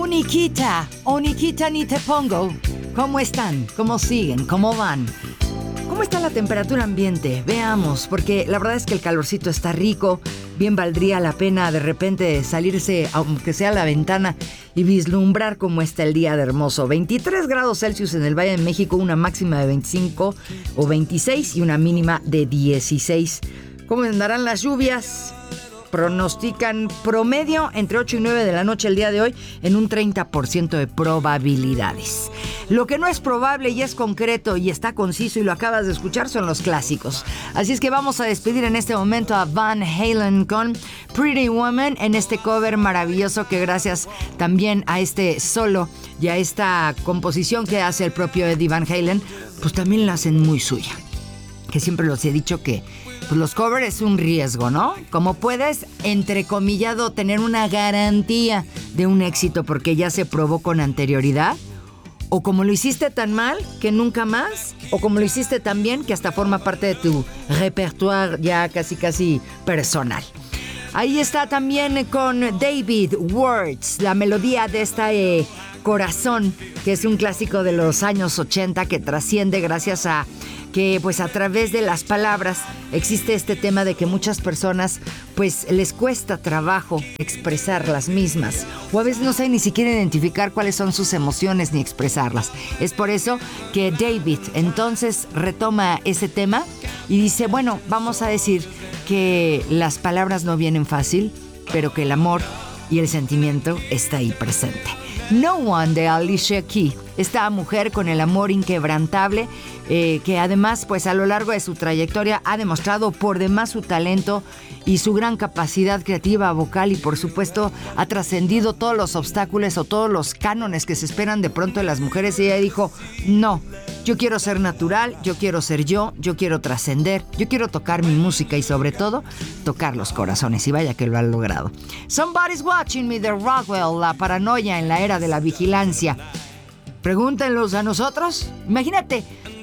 O Nikita ni te pongo. ¿Cómo están? ¿Cómo siguen? ¿Cómo van? ¿Cómo está la temperatura ambiente? Veamos, porque la verdad es que el calorcito está rico. Bien valdría la pena de repente salirse, aunque sea a la ventana, y vislumbrar cómo está el día de hermoso. 23 grados Celsius en el Valle de México, una máxima de 25 o 26 y una mínima de 16. ¿Cómo andarán las lluvias? Pronostican promedio entre 8 y 9 de la noche el día de hoy en un 30% de probabilidades. Lo que no es probable y es concreto y está conciso y lo acabas de escuchar son los clásicos. Así es que vamos a despedir en este momento a Van Halen con Pretty Woman en este cover maravilloso que gracias también a este solo y a esta composición que hace el propio Eddie Van Halen, pues también la hacen muy suya. Que siempre los he dicho que pues los covers es un riesgo, ¿no? Como puedes, entrecomillado, tener una garantía de un éxito porque ya se probó con anterioridad, o como lo hiciste tan mal que nunca más, o como lo hiciste tan bien que hasta forma parte de tu repertoire ya casi personal. Ahí está también con David Words, la melodía de esta Corazón, que es un clásico de los años 80 que trasciende gracias a que pues a través de las palabras existe este tema de que muchas personas pues les cuesta trabajo expresar las mismas o a veces no saben ni siquiera identificar cuáles son sus emociones ni expresarlas. Es por eso que David entonces retoma ese tema y dice, bueno, vamos a decir que las palabras no vienen fácil, pero que el amor y el sentimiento está ahí presente. No One de Alicia Keys, esta mujer con el amor inquebrantable que además pues a lo largo de su trayectoria ha demostrado por demás su talento y su gran capacidad creativa vocal y por supuesto ha trascendido todos los obstáculos o todos los cánones que se esperan de pronto de las mujeres y ella dijo, no, yo quiero ser natural, yo quiero ser yo quiero trascender, yo quiero tocar mi música y sobre todo tocar los corazones y vaya que lo ha logrado. Somebody's Watching Me de Rockwell, la paranoia en la era de la vigilancia. Pregúntenlos a nosotros. Imagínate,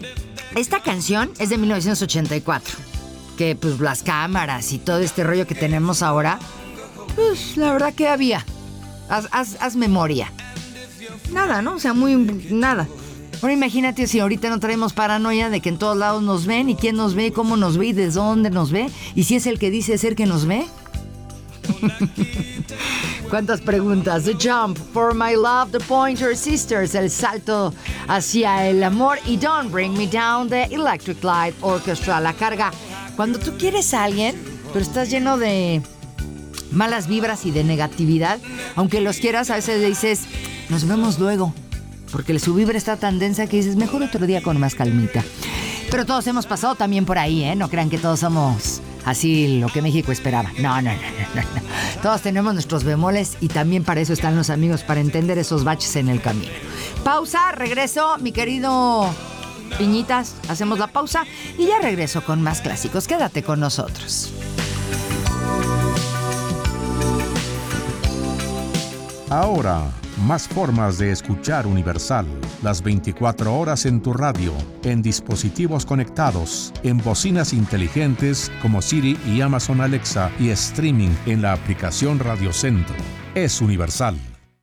esta canción es de 1984, que pues las cámaras y todo este rollo que tenemos ahora, pues la verdad que había. Haz memoria. Nada, ¿no? O sea, nada. Ahora imagínate si ahorita no traemos paranoia de que en todos lados nos ven y quién nos ve, cómo nos ve y desde dónde nos ve. Y si es el que dice ser que nos ve. ¿Cuántas preguntas? The Jump, For My Love, The Pointer Sisters, el salto hacia el amor y Don't Bring Me Down, The Electric Light Orchestra, la carga. Cuando tú quieres a alguien, pero estás lleno de malas vibras y de negatividad, aunque los quieras, a veces dices, nos vemos luego, porque su vibra está tan densa que dices, mejor otro día con más calmita. Pero todos hemos pasado también por ahí, ¿eh? No crean que todos somos así lo que México esperaba. No. Todos tenemos nuestros bemoles y también para eso están los amigos, para entender esos baches en el camino. Pausa, regreso, mi querido Piñitas, hacemos la pausa y ya regreso con más clásicos. Quédate con nosotros. Ahora, más formas de escuchar Universal. Las 24 horas en tu radio, en dispositivos conectados, en bocinas inteligentes como Siri y Amazon Alexa y streaming en la aplicación Radio Centro. Es Universal.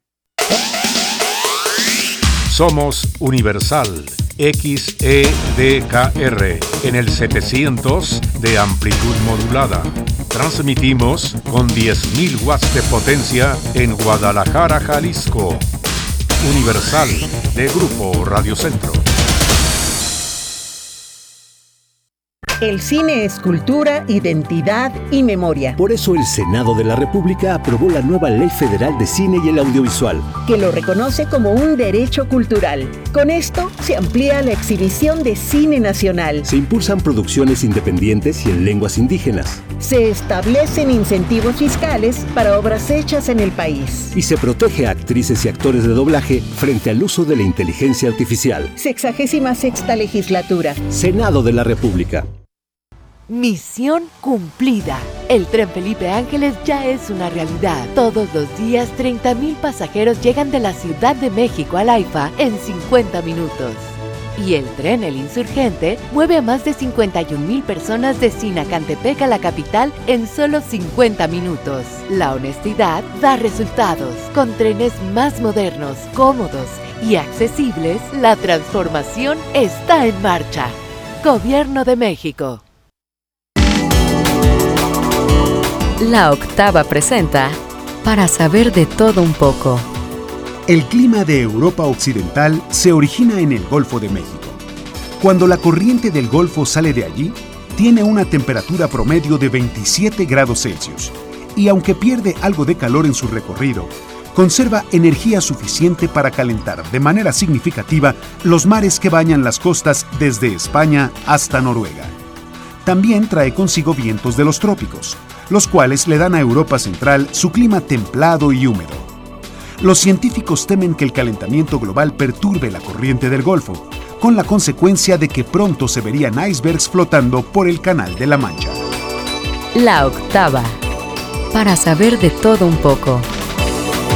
Somos Universal XEDKR en el 700 de amplitud modulada. Transmitimos con 10.000 watts de potencia en Guadalajara, Jalisco. Universal de Grupo Radio Centro. El cine es cultura, identidad y memoria. Por eso el Senado de la República aprobó la nueva Ley Federal de Cine y el Audiovisual, que lo reconoce como un derecho cultural. Con esto se amplía la exhibición de cine nacional. Se impulsan producciones independientes y en lenguas indígenas. Se establecen incentivos fiscales para obras hechas en el país. Y se protege a actrices y actores de doblaje frente al uso de la inteligencia artificial. 66ª Legislatura. Senado de la República. Misión cumplida. El tren Felipe Ángeles ya es una realidad. Todos los días 30,000 pasajeros llegan de la Ciudad de México al AIFA en 50 minutos. Y el tren El Insurgente mueve a más de 51,000 personas de Sinacantepec a la capital en solo 50 minutos. La honestidad da resultados. Con trenes más modernos, cómodos y accesibles, la transformación está en marcha. Gobierno de México. La Octava presenta Para saber de todo un poco. El clima de Europa Occidental se origina en el Golfo de México. Cuando la corriente del Golfo sale de allí, tiene una temperatura promedio de 27 grados Celsius y aunque pierde algo de calor en su recorrido, conserva energía suficiente para calentar de manera significativa los mares que bañan las costas desde España hasta Noruega. También trae consigo vientos de los trópicos, los cuales le dan a Europa Central su clima templado y húmedo. Los científicos temen que el calentamiento global perturbe la corriente del Golfo, con la consecuencia de que pronto se verían icebergs flotando por el Canal de la Mancha. La Octava. Para saber de todo un poco.